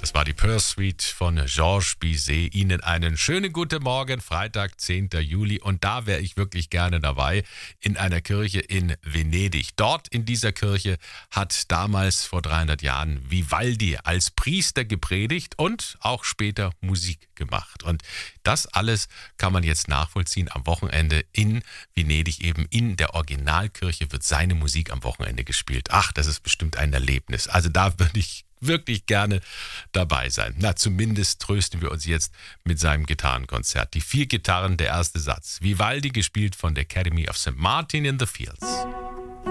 Das war die Pearl Suite von Georges Bizet. Ihnen einen schönen guten Morgen, Freitag, 10. Juli. Und da wäre ich wirklich gerne dabei, in einer Kirche in Venedig. Dort in dieser Kirche hat damals vor 300 Jahren Vivaldi als Priester gepredigt und auch später Musik gemacht. Und das alles kann man jetzt nachvollziehen am Wochenende in Venedig. Eben in der Originalkirche wird seine Musik am Wochenende gespielt. Ach, das ist bestimmt ein Erlebnis. Also da würde ich wirklich gerne dabei sein. Na, zumindest trösten wir uns jetzt mit seinem Gitarrenkonzert. Die 4 Gitarren, der erste Satz. Vivaldi, gespielt von der Academy of St. Martin in the Fields.